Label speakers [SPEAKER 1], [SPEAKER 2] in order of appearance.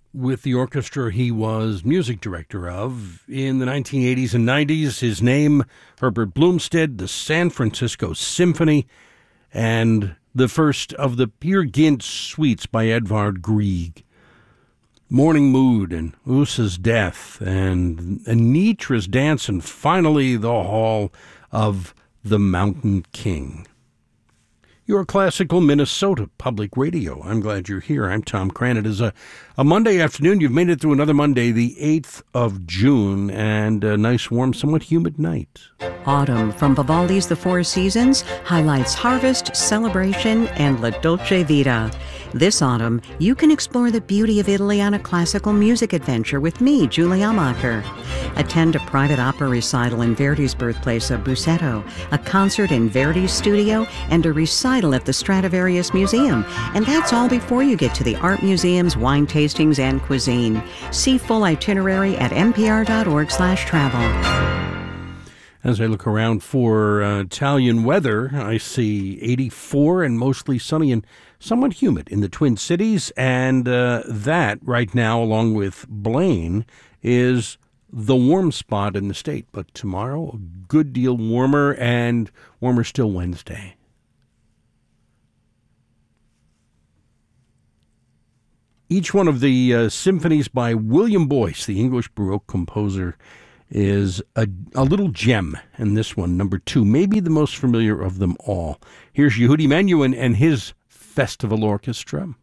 [SPEAKER 1] with the orchestra he was music director of in the 1980s and 90s. His name, Herbert Blomstedt, the San Francisco Symphony, and the first of the Peer Gynt suites by Edvard Grieg. Morning Mood and Usa's Death and Anitra's Dance, and finally the Hall of the Mountain King. Your Classical Minnesota Public Radio. I'm glad you're here. I'm Tom Cran. It is a Monday afternoon. You've made it through another Monday, the 8th of June, and a nice, warm, somewhat humid night.
[SPEAKER 2] Autumn from Vivaldi's The Four Seasons highlights harvest, celebration, and La Dolce Vita. This autumn, you can explore the beauty of Italy on a classical music adventure with me, Julie Amacher. Attend a private opera recital in Verdi's birthplace of Busseto, a concert in Verdi's studio, and a recital at the Stradivarius Museum. And that's all before you get to the art museums, wine tastings, and cuisine. See full itinerary at npr.org/travel.
[SPEAKER 1] As I look around for Italian weather, I see 84 and mostly sunny and somewhat humid in the Twin Cities. And that right now, along with Blaine, is the warm spot in the state. But tomorrow, a good deal warmer, and warmer still Wednesday. Each one of the symphonies by William Boyce, the English Baroque composer, is a little gem, and this one, number 2, maybe the most familiar of them all. Here's Yehudi Menuhin and his Festival Orchestra.